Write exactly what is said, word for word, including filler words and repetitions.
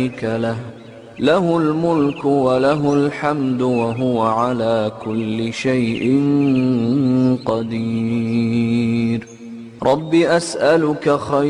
له له الملك وله الحمد وهو على كل شيء قدير. رب أسألك خير